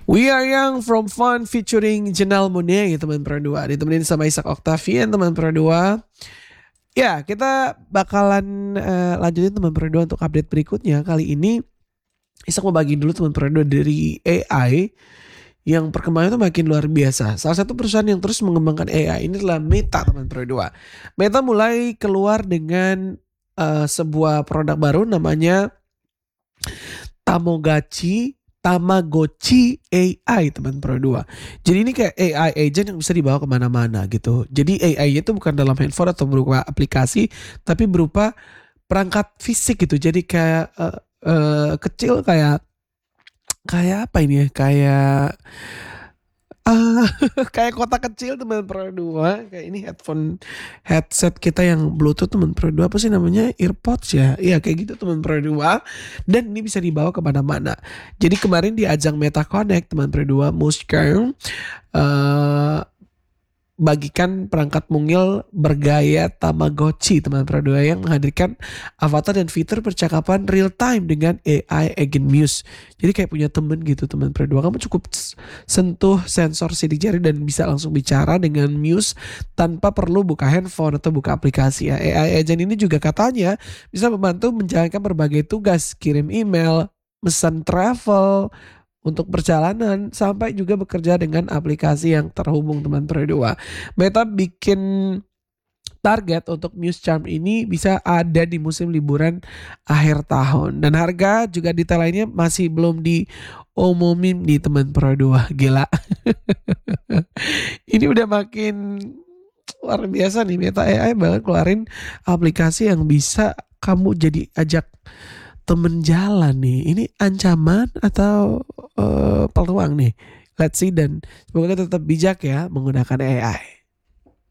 We Are Young from Fun featuring Janelle Monáe ya teman Pro 2. Ditemenin sama Isaac Octavian teman Pro 2. Ya, kita bakalan lanjutin teman Pro 2 untuk update berikutnya. Kali ini Isaac mau bagi dulu teman Pro 2 dari AI yang perkembangannya itu makin luar biasa. Salah satu perusahaan yang terus mengembangkan AI ini adalah Meta teman Pro 2. Meta mulai keluar dengan sebuah produk baru namanya Tamagotchi AI teman Pro 2. Jadi ini kayak AI agent yang bisa dibawa kemana-mana gitu. Jadi AI itu bukan dalam handphone atau berupa aplikasi, tapi berupa perangkat fisik gitu. Jadi kayak kecil kayak apa ini ya? Kayak kayak kotak kecil teman Pro 2. Kayak ini headset kita yang Bluetooth teman Pro 2. Apa sih namanya? AirPods ya. Iya kayak gitu teman Pro 2. Dan ini bisa dibawa kemana-mana. Jadi kemarin di ajang Meta Connect teman Pro 2, Mushkern bagikan perangkat mungil bergaya Tamagotchi teman Pro 2 yang menghadirkan avatar dan fitur percakapan real time dengan AI agent Muse. Jadi kayak punya temen gitu teman Pro 2. Kamu cukup sentuh sensor sidik jari dan bisa langsung bicara dengan Muse tanpa perlu buka handphone atau buka aplikasi ya. AI agent ini juga katanya bisa membantu menjalankan berbagai tugas, kirim email, pesan travel untuk perjalanan, sampai juga bekerja dengan aplikasi yang terhubung teman Pro 2. Meta bikin target untuk Muse Charm ini bisa ada di musim liburan akhir tahun. Dan harga juga detail lainnya masih belum diumumin di teman Pro 2. Gila. Ini udah makin luar biasa nih. Meta AI bakal keluarin aplikasi yang bisa kamu jadi ajak temen jalan nih. Ini ancaman atau peluang nih? Let's see, dan semoga tetap bijak ya menggunakan AI.